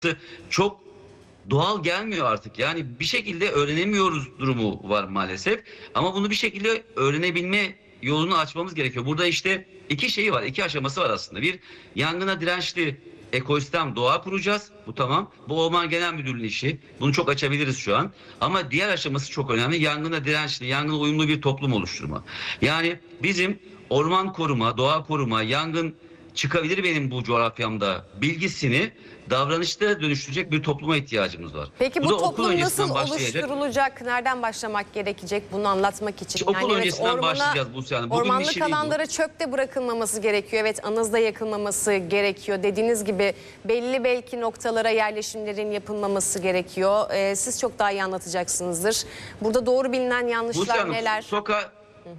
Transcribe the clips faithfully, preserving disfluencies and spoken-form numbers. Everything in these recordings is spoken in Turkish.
çok doğal gelmiyor artık. Yani bir şekilde öğrenemiyoruz durumu var maalesef. Ama bunu bir şekilde öğrenebilme yolunu açmamız gerekiyor. Burada işte iki şeyi var, iki aşaması var aslında. Bir, yangına dirençli ekosistem, doğa kuracağız. Bu tamam. Bu Orman Genel Müdürlüğü'nün işi. Bunu çok açabiliriz şu an. Ama diğer aşaması çok önemli. Yangına dirençli, yangına uyumlu bir toplum oluşturma. Yani bizim orman koruma, doğa koruma, yangın çıkabilir benim bu coğrafyamda bilgisini davranışta dönüştürecek bir topluma ihtiyacımız var. Peki bu, da toplum nasıl başlayacak. oluşturulacak? Nereden başlamak gerekecek bunu anlatmak için? İşte okul yani öncesinden evet, ormana, başlayacağız Buse Hanım. Bugün ormanlık işi değil bu. alanlara çöp de bırakılmaması gerekiyor. Evet, anız da yakılmaması gerekiyor. Dediğiniz gibi belli belki noktalara yerleşimlerin yapılmaması gerekiyor. Ee, siz çok daha iyi anlatacaksınızdır. Burada doğru bilinen yanlışlar Buse Hanım, neler? sokağa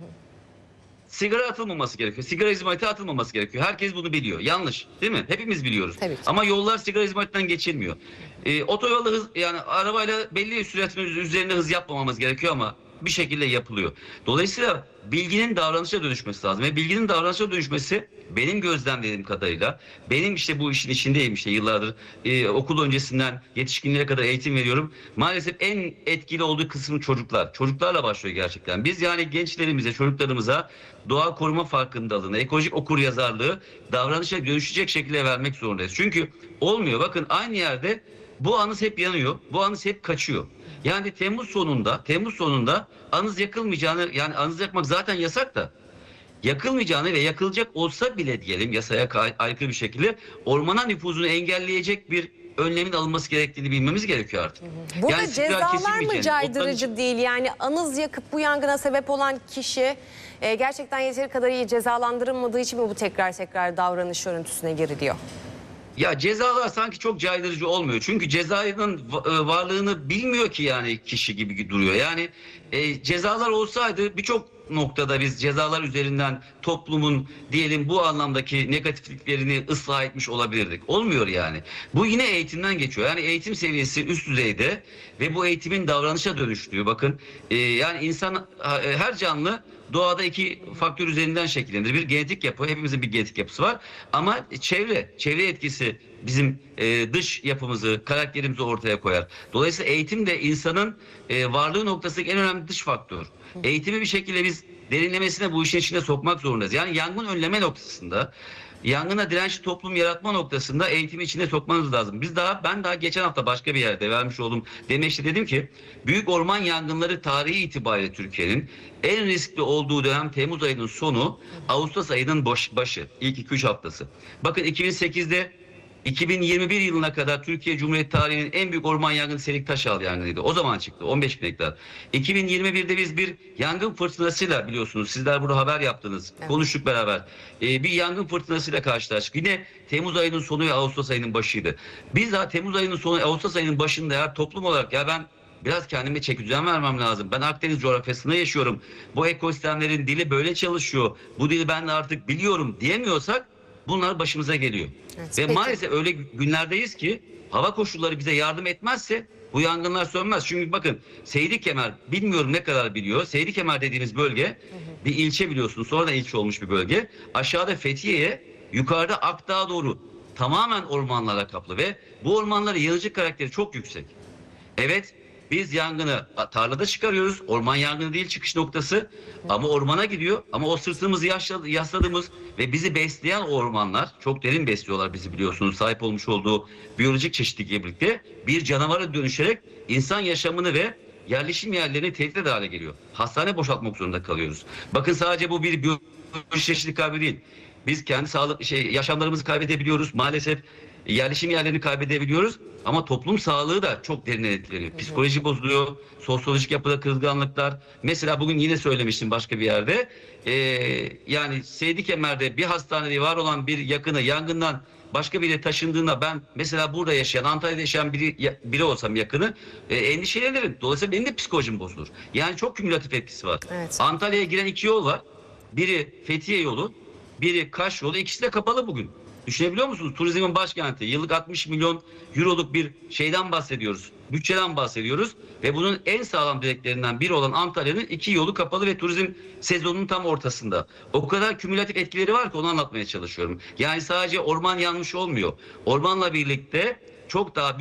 sigara atılmaması gerekiyor. Sigara izmariti atılmaması gerekiyor. Herkes bunu biliyor. Yanlış, değil mi? Hepimiz biliyoruz. Tabii ki. Ama yollar sigara izmaritinden geçilmiyor. Ee, otoyolda hız, yani arabayla belli süratin üzerinde hız yapmamamız gerekiyor ama bir şekilde yapılıyor. Dolayısıyla bilginin davranışa dönüşmesi lazım. Ve bilginin davranışa dönüşmesi benim gözlemlediğim kadarıyla, benim işte bu işin içindeyim işte yıllardır. Ee, okul öncesinden yetişkinliğe kadar eğitim veriyorum. Maalesef en etkili olduğu kısmı çocuklar. Çocuklarla başlıyor gerçekten. Biz yani gençlerimize, çocuklarımıza doğa koruma farkındalığını, ekolojik okuryazarlığı davranışa dönüşecek şekilde vermek zorundayız. Çünkü olmuyor. Bakın aynı yerde bu anız hep yanıyor. Bu anız hep kaçıyor. Yani Temmuz sonunda, Temmuz sonunda anız yakılmayacağını, yani anız yakmak zaten yasak da yakılmayacağını ve yakılacak olsa bile diyelim yasaya aykırı bir şekilde ormana nüfuzunu engelleyecek bir önlemin alınması gerektiğini bilmemiz gerekiyor artık. Burada yani cezalar mı caydırıcı otların... değil? Yani anız yakıp bu yangına sebep olan kişi e, gerçekten yeteri kadar iyi cezalandırılmadığı için mi bu tekrar tekrar davranış örüntüsüne giriliyor? Ya cezalar sanki çok caydırıcı olmuyor. Çünkü cezanın varlığını bilmiyor ki yani kişi gibi duruyor. Yani e, cezalar olsaydı birçok noktada biz cezalar üzerinden toplumun diyelim bu anlamdaki negatifliklerini ıslah etmiş olabilirdik. Olmuyor yani. Bu yine eğitimden geçiyor. Yani eğitim seviyesi üst düzeyde ve bu eğitimin davranışa dönüştüğü. Bakın e, yani insan her canlı doğada iki faktör üzerinden şekillenir. Bir genetik yapı, hepimizin bir genetik yapısı var. Ama çevre, çevre etkisi bizim e, dış yapımızı, karakterimizi ortaya koyar. Dolayısıyla eğitim de insanın e, varlığı noktasındaki en önemli dış faktör. Eğitimi bir şekilde biz derinlemesine bu işin içine sokmak zorundayız. Yani yangın önleme noktasında, yangına dirençli toplum yaratma noktasında eğitimi içine sokmanız lazım. Biz daha ben daha geçen hafta başka bir yerde vermiş olduğum demeçte dedim ki büyük orman yangınları tarihi itibariyle Türkiye'nin en riskli olduğu dönem Temmuz ayının sonu, Ağustos ayının baş, başı, ilk iki üç haftası. Bakın iki bin sekizde iki bin yirmi bir yılına kadar Türkiye Cumhuriyeti tarihinin en büyük orman yangını Selik Taşal yangınıydı. O zaman çıktı on beş bin hektar. iki bin yirmi birde biz bir yangın fırtınasıyla biliyorsunuz sizler burada haber yaptınız. Evet. Konuştuk beraber. Ee, bir yangın fırtınasıyla karşılaştık. Yine Temmuz ayının sonu ve Ağustos ayının başıydı. Biz daha Temmuz ayının sonu Ağustos ayının başında eğer toplum olarak ya ben biraz kendime çeki düzen vermem lazım. Ben Akdeniz coğrafyasında yaşıyorum. Bu ekosistemlerin dili böyle çalışıyor. Bu dili ben de artık biliyorum diyemiyorsak bunlar başımıza geliyor. Evet, ve peki. Maalesef öyle günlerdeyiz ki hava koşulları bize yardım etmezse bu yangınlar sönmez. Çünkü bakın Seydikemer bilmiyorum ne kadar biliyor. Seydikemer dediğimiz bölge hı hı. bir ilçe biliyorsunuz. Sonradan ilçe olmuş bir bölge. Aşağıda Fethiye'ye, yukarıda Akdağ'a doğru tamamen ormanlarla kaplı ve bu ormanların yanıcı karakteri çok yüksek. Evet, biz yangını tarlada çıkarıyoruz. Orman yangını değil çıkış noktası. Ama ormana gidiyor. Ama o sırtımızı yasladığımız ve bizi besleyen ormanlar çok derin besliyorlar bizi biliyorsunuz. Sahip olmuş olduğu biyolojik çeşitlilikle birlikte bir canavara dönüşerek insan yaşamını ve yerleşim yerlerini tehdit hale geliyor. Hastane boşaltmak zorunda kalıyoruz. Bakın sadece bu bir biyolojik çeşitlilik kaybı değil. Biz kendi sağlık şey yaşamlarımızı kaybedebiliyoruz. Maalesef yerleşim yerlerini kaybedebiliyoruz ama toplum sağlığı da çok derin etkileniyor. Psikoloji bozuluyor, sosyolojik yapıda kırılganlıklar. Mesela bugün yine söylemiştim başka bir yerde. Ee, yani Seydikemer'de bir hastanede var olan bir yakını yangından başka biri taşındığında ben mesela burada yaşayan, Antalya'da yaşayan biri, biri olsam yakını e, endişelenirim. Dolayısıyla benim de psikolojim bozulur. Yani çok kümülatif etkisi var. Evet. Antalya'ya giren iki yol var. Biri Fethiye yolu, biri Kaş yolu. İkisi de kapalı bugün. Düşünebiliyor musunuz? Turizmin başkenti. Yıllık altmış milyon euroluk bir şeyden bahsediyoruz. Bütçeden bahsediyoruz. Ve bunun en sağlam direklerinden biri olan Antalya'nın iki yolu kapalı ve turizm sezonunun tam ortasında. O kadar kümülatif etkileri var ki onu anlatmaya çalışıyorum. Yani sadece orman yanmış olmuyor. Ormanla birlikte çok daha